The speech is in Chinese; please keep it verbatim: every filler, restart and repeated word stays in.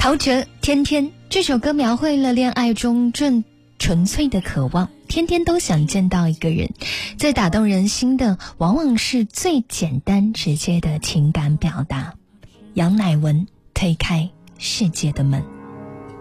陶喆天天这首歌描绘了恋爱中最纯粹的渴望，天天都想见到一个人。最打动人心的往往是最简单直接的情感表达。杨乃文推开世界的门。